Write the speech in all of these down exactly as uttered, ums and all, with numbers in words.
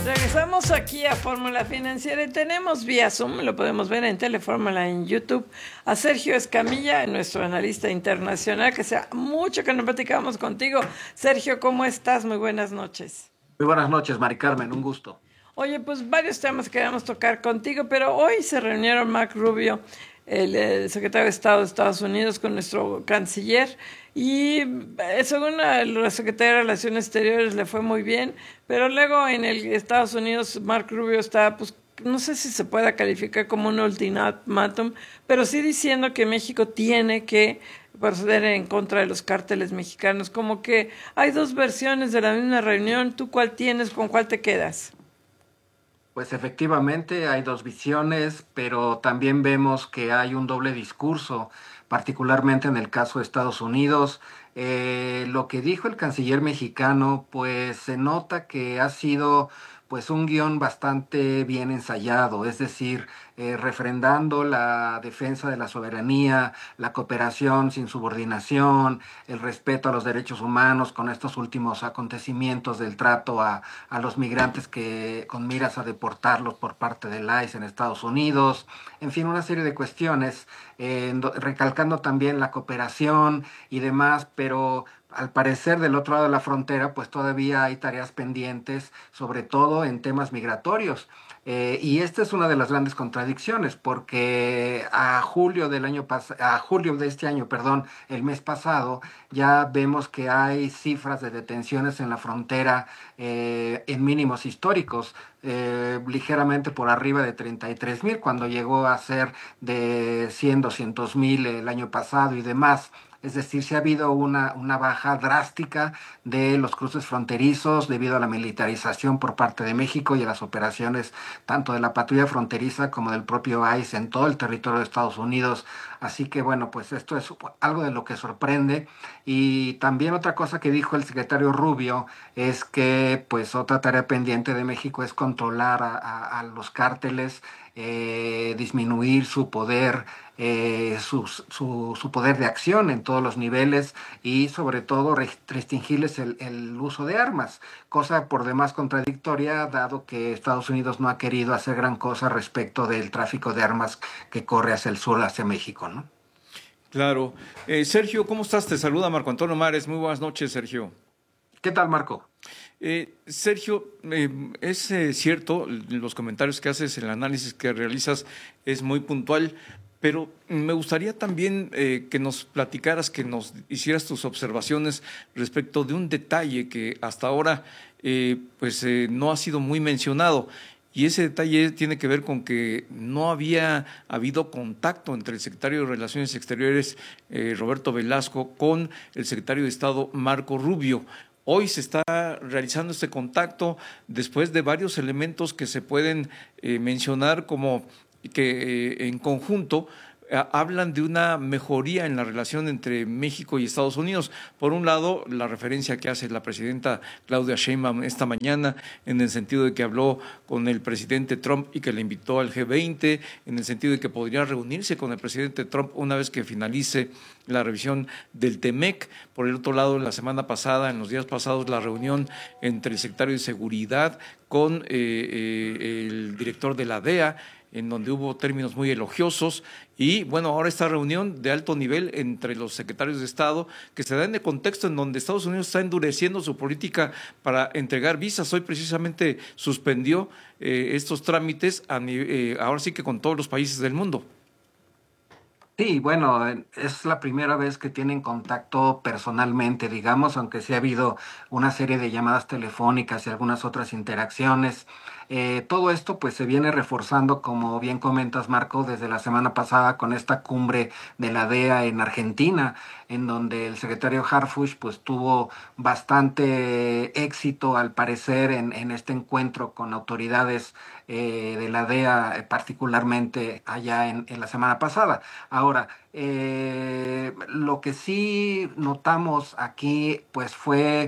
Regresamos aquí a Fórmula Financiera y tenemos vía Zoom, lo podemos ver en Telefórmula en YouTube, a Sergio Escamilla, nuestro analista internacional, que sea mucho que no platicamos contigo. Sergio, ¿cómo estás? Muy buenas noches. Muy buenas noches, Mari Carmen, un gusto. Oye, pues varios temas que queremos tocar contigo, pero hoy se reunieron Mark Rubio, el, el secretario de Estado de Estados Unidos, con nuestro canciller, y eh, según la, la Secretaría de Relaciones Exteriores le fue muy bien, pero luego en el Estados Unidos Mark Rubio está, pues, no sé si se pueda calificar como un ultimátum, pero sí diciendo que México tiene que proceder en contra de los cárteles mexicanos. Como que hay dos versiones de la misma reunión. ¿Tú cuál tienes? ¿Con cuál te quedas? Pues efectivamente hay dos visiones, pero también vemos que hay un doble discurso, particularmente en el caso de Estados Unidos. Eh, lo que dijo el canciller mexicano, pues se nota que ha sido pues un guión bastante bien ensayado, es decir, eh, refrendando la defensa de la soberanía, la cooperación sin subordinación, el respeto a los derechos humanos con estos últimos acontecimientos del trato a a los migrantes que con miras a deportarlos por parte del ICE en Estados Unidos, en fin, una serie de cuestiones, eh, recalcando también la cooperación y demás, pero al parecer del otro lado de la frontera, pues todavía hay tareas pendientes, sobre todo en temas migratorios. Eh, y esta es una de las grandes contradicciones, porque a julio del año pas a julio de este año, perdón, el mes pasado, ya vemos que hay cifras de detenciones en la frontera eh, en mínimos históricos, eh, ligeramente por arriba de treinta y tres mil, cuando llegó a ser de cien, doscientos mil el año pasado y demás. Es decir, se ha habido una, una baja drástica de los cruces fronterizos debido a la militarización por parte de México y a las operaciones tanto de la patrulla fronteriza como del propio ICE en todo el territorio de Estados Unidos. Así que bueno, pues esto es algo de lo que sorprende. Y también otra cosa que dijo el secretario Rubio es que pues otra tarea pendiente de México es controlar a, a, a los cárteles, eh, disminuir su poder, eh, su, su, su, poder de acción en todos los niveles y sobre todo restringirles el, el uso de armas, cosa por demás contradictoria dado que Estados Unidos no ha querido hacer gran cosa respecto del tráfico de armas que corre hacia el sur, hacia México, ¿no? Claro. Eh, Sergio, ¿cómo estás? Te saluda Marco Antonio Mares. Muy buenas noches, Sergio. ¿Qué tal, Marco? Eh, Sergio, eh, es eh, cierto, los comentarios que haces, el análisis que realizas es muy puntual, pero me gustaría también eh, que nos platicaras, que nos hicieras tus observaciones respecto de un detalle que hasta ahora eh, pues eh, no ha sido muy mencionado. Y ese detalle tiene que ver con que no había habido contacto entre el secretario de Relaciones Exteriores, eh, Roberto Velasco, con el secretario de Estado, Marco Rubio. Hoy se está realizando este contacto después de varios elementos que se pueden eh, mencionar como que eh, en conjunto hablan de una mejoría en la relación entre México y Estados Unidos. Por un lado, la referencia que hace la presidenta Claudia Sheinbaum esta mañana, en el sentido de que habló con el presidente Trump y que le invitó al G veinte, en el sentido de que podría reunirse con el presidente Trump una vez que finalice la revisión del TEMEC. Por el otro lado, la semana pasada, en los días pasados, la reunión entre el secretario de Seguridad con eh, eh, el director de la D E A, en donde hubo términos muy elogiosos, y bueno, ahora esta reunión de alto nivel entre los secretarios de Estado, que se da en el contexto en donde Estados Unidos está endureciendo su política para entregar visas. Hoy precisamente suspendió eh, estos trámites, a, eh, ahora sí que con todos los países del mundo. Sí, bueno, es la primera vez que tienen contacto personalmente, digamos, aunque sí ha habido una serie de llamadas telefónicas y algunas otras interacciones. Eh, todo esto pues se viene reforzando, como bien comentas, Marco, desde la semana pasada con esta cumbre de la D E A en Argentina, en donde el secretario Harfuch pues tuvo bastante éxito, al parecer, en, en este encuentro con autoridades eh, de la D E A, eh, particularmente allá en, en la semana pasada. Ahora, eh, lo que sí notamos aquí, pues fue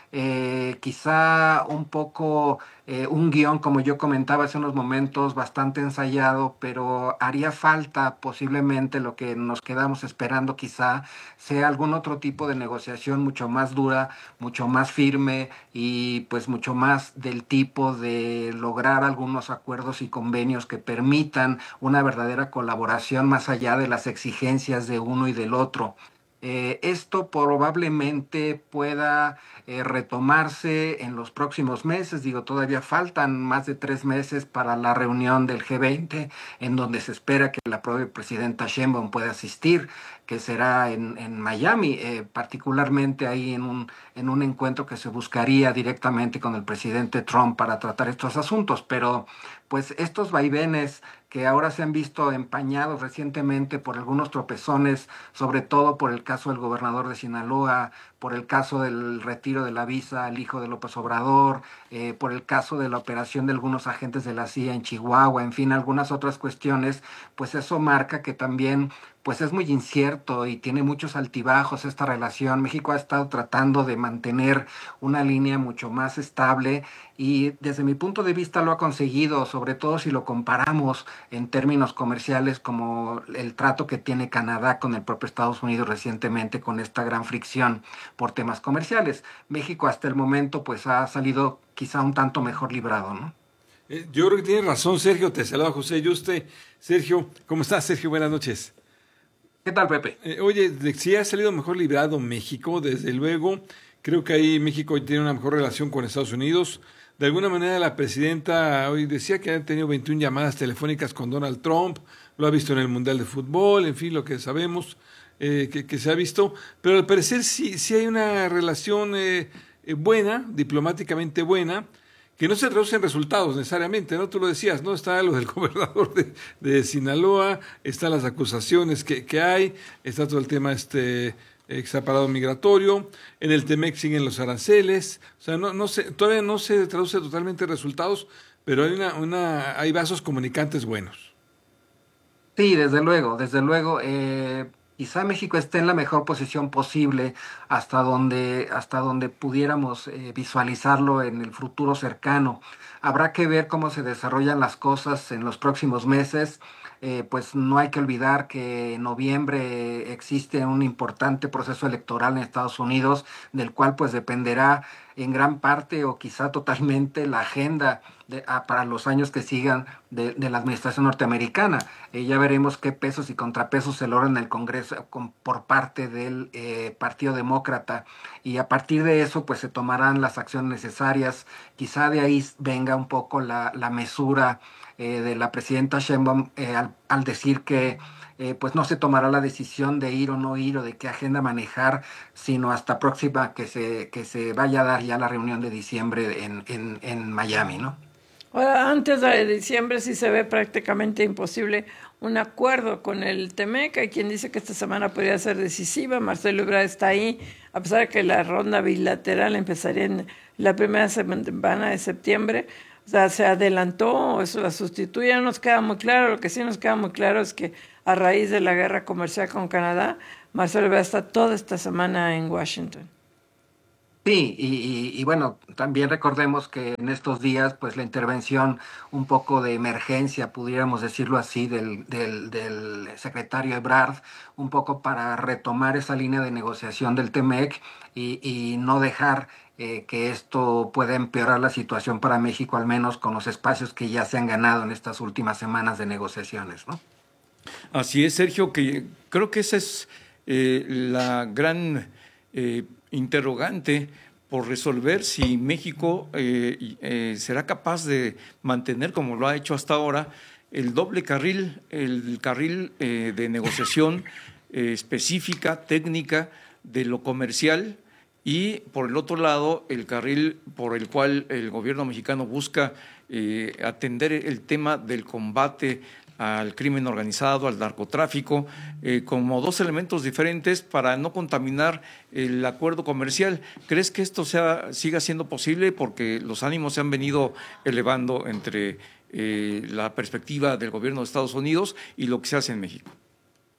eh, quizá un poco eh, un guión, como yo comentaba hace unos momentos, bastante ensayado, pero haría falta posiblemente lo que nos quedamos esperando quizá sea algún otro tipo de negociación mucho más dura, mucho más firme y pues mucho más del tipo de lograr algunos acuerdos y convenios que permitan una verdadera colaboración más allá de las exigencias de uno y del otro. Eh, esto probablemente pueda eh, retomarse en los próximos meses. Digo, todavía faltan más de tres meses para la reunión del G veinte, en donde se espera que la propia presidenta Sheinbaum pueda asistir, que será en, en Miami, eh, particularmente ahí en un, en un encuentro que se buscaría directamente con el presidente Trump para tratar estos asuntos. Pero pues estos vaivenes que ahora se han visto empañados recientemente por algunos tropezones, sobre todo por el caso del gobernador de Sinaloa, por el caso del retiro de la visa al hijo de López Obrador, eh, por el caso de la operación de algunos agentes de la C I A en Chihuahua, en fin, algunas otras cuestiones, pues eso marca que también pues es muy incierto y tiene muchos altibajos esta relación. México ha estado tratando de mantener una línea mucho más estable y desde mi punto de vista lo ha conseguido, sobre todo si lo comparamos en términos comerciales como el trato que tiene Canadá con el propio Estados Unidos recientemente con esta gran fricción por temas comerciales. México hasta el momento pues ha salido quizá un tanto mejor librado, ¿no? Eh, yo creo que tienes razón, Sergio. Te saluda José Yuste. Sergio, ¿cómo estás, Sergio? Buenas noches. ¿Qué tal, Pepe? Eh, oye, de- sí ha salido mejor librado México, desde luego. Creo que ahí México tiene una mejor relación con Estados Unidos. De alguna manera la presidenta hoy decía que ha tenido veintiuna llamadas telefónicas con Donald Trump, lo ha visto en el Mundial de Fútbol, en fin, lo que sabemos eh, que, que se ha visto. Pero al parecer sí, sí hay una relación eh, eh, buena, diplomáticamente buena, que no se traduce en resultados necesariamente, ¿no? Tú lo decías, ¿no? Está lo del gobernador de, de Sinaloa, están las acusaciones que, que hay, está todo el tema este exaparado migratorio, en el Temec siguen los aranceles, o sea, no, no se, todavía no se traduce totalmente en resultados, pero hay una, una, hay vasos comunicantes buenos. Sí, desde luego, desde luego. Eh, quizá México esté en la mejor posición posible hasta donde, hasta donde pudiéramos eh, visualizarlo en el futuro cercano. Habrá que ver cómo se desarrollan las cosas en los próximos meses. Eh, pues no hay que olvidar que en noviembre existe un importante proceso electoral en Estados Unidos, del cual pues dependerá en gran parte o quizá totalmente la agenda de, ah, para los años que sigan de, de la administración norteamericana. Eh, ya veremos qué pesos y contrapesos se logran en el Congreso con, por parte del eh, Partido Demócrata y a partir de eso pues se tomarán las acciones necesarias. Quizá de ahí venga un poco la, la mesura eh, de la presidenta Sheinbaum eh, al, al decir que eh, pues no se tomará la decisión de ir o no ir o de qué agenda manejar, sino hasta próxima que se, que se vaya a dar ya la reunión de diciembre en, en, en Miami, ¿no? Ahora, antes de diciembre sí se ve prácticamente imposible un acuerdo con el Temec. Hay quien dice que esta semana podría ser decisiva. Marcelo Ebrard está ahí, a pesar de que la ronda bilateral empezaría en la primera semana de septiembre. O sea, se adelantó, o eso la sustituye. No nos queda muy claro. Lo que sí nos queda muy claro es que a raíz de la guerra comercial con Canadá, Marcelo Ebrard está toda esta semana en Washington. Sí, y, y- y bueno, también recordemos que en estos días, pues la intervención un poco de emergencia, pudiéramos decirlo así, del, del, del secretario Ebrard, un poco para retomar esa línea de negociación del Temec y, y no dejar eh, que esto pueda empeorar la situación para México, al menos con los espacios que ya se han ganado en estas últimas semanas de negociaciones, ¿no? Así es, Sergio, que creo que esa es eh, la gran eh, interrogante por resolver si México eh, y- eh, será capaz de mantener, como lo ha hecho hasta ahora, el doble carril, el carril eh, de negociación eh, específica, técnica, de lo comercial y por el otro lado el carril por el cual el gobierno mexicano busca eh, atender el tema del combate al crimen organizado, al narcotráfico, eh, como dos elementos diferentes para no contaminar el acuerdo comercial. ¿Crees que esto sea, siga siendo posible? Porque los ánimos se han venido elevando entre eh, la perspectiva del gobierno de Estados Unidos y lo que se hace en México.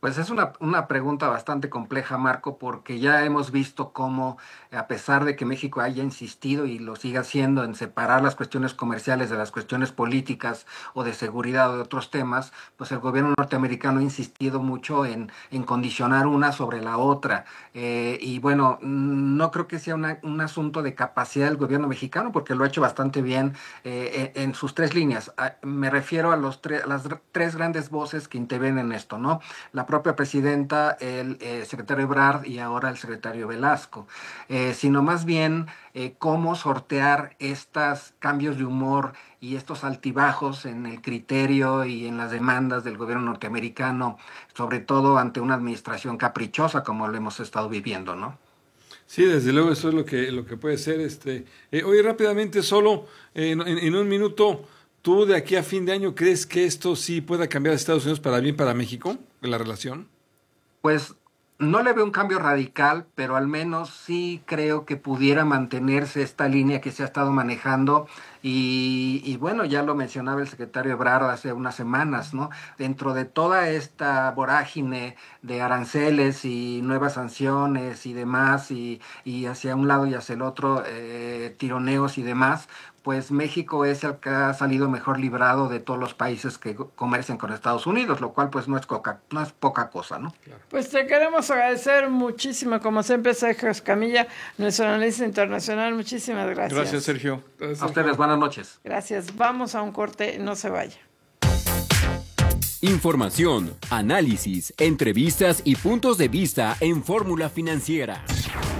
Pues es una, una pregunta bastante compleja, Marco, porque ya hemos visto cómo, a pesar de que México haya insistido y lo siga haciendo en separar las cuestiones comerciales de las cuestiones políticas o de seguridad o de otros temas, pues el gobierno norteamericano ha insistido mucho en, en condicionar una sobre la otra. Eh, y bueno, no creo que sea una, un asunto de capacidad del gobierno mexicano, porque lo ha hecho bastante bien eh, en, en sus tres líneas. A, me refiero a, los tre- a las tres grandes voces que intervienen en esto, ¿no? La propia presidenta, el eh, secretario Ebrard y ahora el secretario Velasco, eh, sino más bien eh, cómo sortear estos cambios de humor y estos altibajos en el criterio y en las demandas del gobierno norteamericano, sobre todo ante una administración caprichosa como lo hemos estado viviendo, ¿no? Sí, desde luego eso es lo que, lo que puede ser. Este, eh, oye, rápidamente, solo eh, en, en un minuto, ¿tú de aquí a fin de año crees que esto sí pueda cambiar a Estados Unidos para bien para México, la relación? Pues no le veo un cambio radical, pero al menos sí creo que pudiera mantenerse esta línea que se ha estado manejando y, y bueno, ya lo mencionaba el secretario Ebrard hace unas semanas, ¿no? Dentro de toda esta vorágine de aranceles y nuevas sanciones y demás, y, y hacia un lado y hacia el otro, eh, tironeos y demás, pues México es el que ha salido mejor librado de todos los países que comercian con Estados Unidos, lo cual pues no es, coca, no es poca cosa, ¿no? Claro. Pues te queremos agradecer muchísimo, como siempre, Sergio Escamilla, nuestro analista internacional. Muchísimas gracias. Gracias, Sergio. Gracias, A ustedes, buenas noches. Gracias. Vamos a un corte, no se vaya. Información, análisis, entrevistas y puntos de vista en Fórmula Financiera.